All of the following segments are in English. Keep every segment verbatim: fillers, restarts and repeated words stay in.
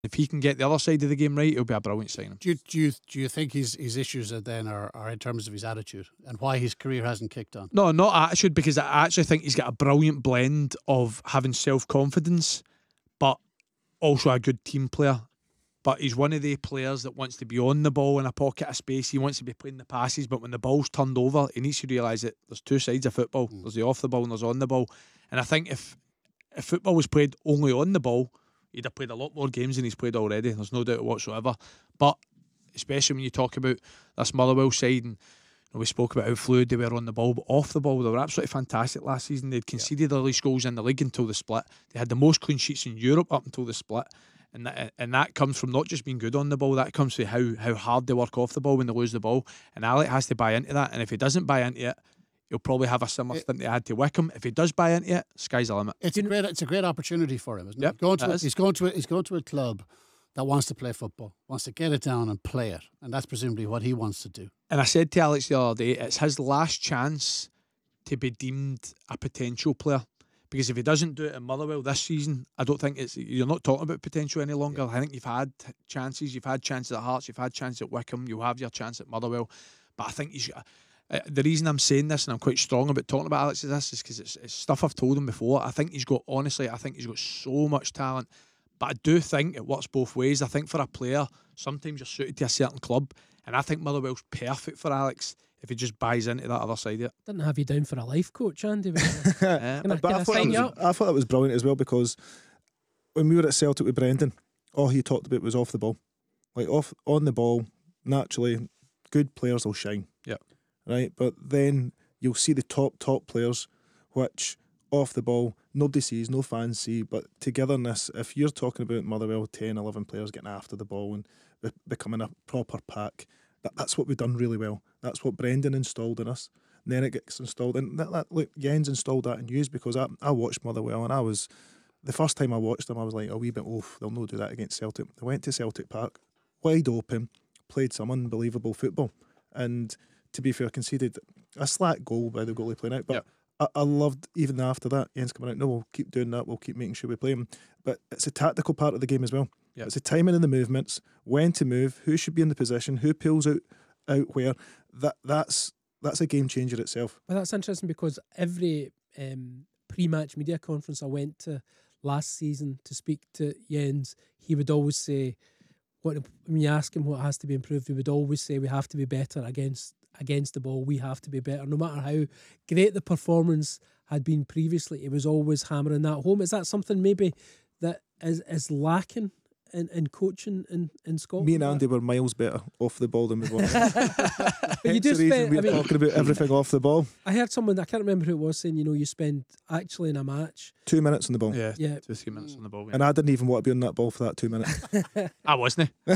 If he can get the other side of the game right, he'll be a brilliant signing. Do you, do you, do you think his, his issues are then are, are in terms of his attitude and why his career hasn't kicked on? No, not attitude, because I actually think he's got a brilliant blend of having self-confidence, but also a good team player. But he's one of the players that wants to be on the ball in a pocket of space. He wants to be playing the passes, but when the ball's turned over, he needs to realise that there's two sides of football. Mm. There's the off the ball and there's on the ball. And I think if if football was played only on the ball, he'd have played a lot more games than he's played already. There's no doubt whatsoever. But especially when you talk about this Motherwell side, and you know, we spoke about how fluid they were on the ball, but off the ball they were absolutely fantastic last season. They'd conceded yeah. the least goals in the league until the split. They had the most clean sheets in Europe up until the split. And that, and that comes from not just being good on the ball, that comes from how, how hard they work off the ball when they lose the ball. And Alec has to buy into that. And if he doesn't buy into it, he'll probably have a similar it, stint he had to Wickham. If he does buy into it, sky's the limit. It's a great, it's a great opportunity for him, isn't yep, it? Going to, is. He's going to, a, he's going to a club that wants to play football, wants to get it down and play it, and that's presumably what he wants to do. And I said to Alex the other day, it's his last chance to be deemed a potential player. Because if he doesn't do it in Motherwell this season, I don't think it's you're not talking about potential any longer. I think you've had chances, you've had chances at Hearts, you've had chances at Wickham, you'll have your chance at Motherwell. But I think he's uh, the reason I'm saying this, and I'm quite strong about talking about Alex, is this is because it's, it's stuff I've told him before. I think he's got honestly, I think he's got so much talent. But I do think it works both ways. I think for a player, sometimes you're suited to a certain club, and I think Motherwell's perfect for Alex if he just buys into that other side of it. Didn't have you down for a life coach, Andy. yeah. But I thought, was, I thought that was brilliant as well, because when we were at Celtic with Brendan, all he talked about was off the ball. Like off on the ball, naturally, good players will shine. Yeah. Right? But then you'll see the top, top players, which off the ball, nobody sees, no fans see, but togetherness, if you're talking about Motherwell, ten, eleven players getting after the ball and be- becoming a proper pack, that, that's what we've done really well. That's what Brendan installed in us. And then it gets installed. And that, that, look, Jens installed that in you because I, I watched Motherwell, and I was, the first time I watched them, I was like a wee bit, oh, they'll not do that against Celtic. They went to Celtic Park, wide open, played some unbelievable football. And to be fair, conceded a slack goal by the goalie playing out. But yep. I, I loved, even after that, Jens coming out, no, we'll keep doing that, we'll keep making sure we play them. But it's a tactical part of the game as well. Yep. It's the timing and the movements, when to move, who should be in the position, who pulls out out where. That that's that's a game changer itself. Well, that's interesting because every um, pre-match media conference I went to last season to speak to Jens, he would always say, "What when you ask him what has to be improved, he would always say we have to be better against against the ball. We have to be better, no matter how great the performance had been previously. It was always hammering that home. Is that something maybe that is is lacking in, in coaching in, in Scotland? Me and Andy were miles better off the ball than we were. But you do the reason spend, we're I mean, talking about everything off the ball. I heard someone, I can't remember who it was, saying, you know, you spend actually in a match two minutes on the ball. Yeah, yeah. two, three minutes on the ball. Yeah. And I didn't even want to be on that ball for that two minutes. I wasn't. No.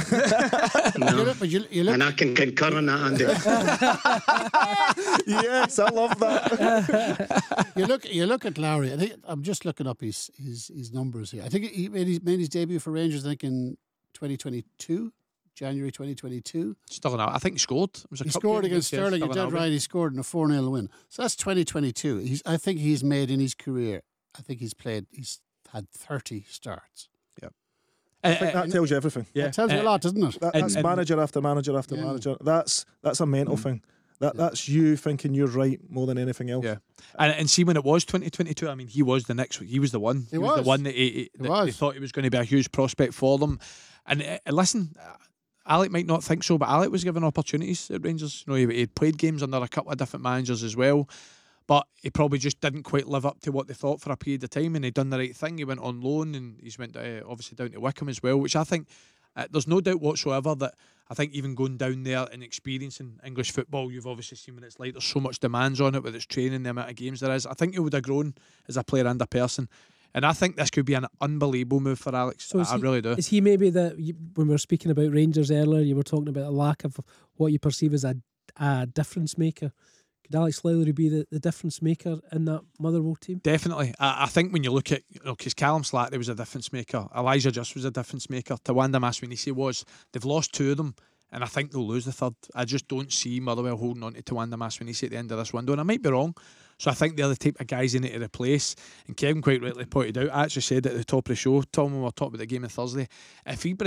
You look, you, you look, And I can concur on that, Andy. Yes, I love that. you look you look at Lowry. I think I'm just looking up his his, his numbers here. I think he made his, made his debut for Rangers, I think, in twenty twenty-two, January twenty twenty-two. Still out. I think he scored. It was a he cup scored game against Sterling. You're dead right. He scored in a four nil win. So that's twenty twenty-two. He's. I think he's made in his career. I think he's played. He's had thirty starts. Yeah. I think that tells you everything. Yeah, that tells you uh, a lot, doesn't it? That, that's and, manager after manager after yeah. manager. That's that's a mental mm. thing. That yeah. that's you thinking you're right more than anything else. Yeah, and and see when it was twenty twenty-two. I mean, he was the next. He was the one. He, he was. was the one that, he, he, that they thought he was going to be a huge prospect for them. And uh, listen, Alec might not think so, but Alec was given opportunities at Rangers. You know, he he'd played games under a couple of different managers as well, but he probably just didn't quite live up to what they thought for a period of time. And he'd done the right thing. He went on loan, and he's went uh, obviously down to Wickham as well, which I think. Uh, there's no doubt whatsoever that I think even going down there and experiencing English football, you've obviously seen what it's like. There's so much demands on it with its training, the amount of games there is. I think he would have grown as a player and a person. And I think this could be an unbelievable move for Alex. So I, he, I really do. Is he maybe that, when we were speaking about Rangers earlier, you were talking about a lack of what you perceive as a, a difference maker? Could Alex Lowry be the, the difference maker in that Motherwell team? Definitely. I, I think when you look at, you know, because Callum Slattery was a difference maker, Elijah Just was a difference maker, Tawanda Maswinisi was. They've lost two of them, and I think they'll lose the third. I just don't see Motherwell holding on to Tawanda Maswinisi at the end of this window, and I might be wrong, So I think they're the type of guys they need to replace. And Kevin quite rightly pointed out, I actually said at the top of the show, Tom, when we were talking about the game on Thursday, if he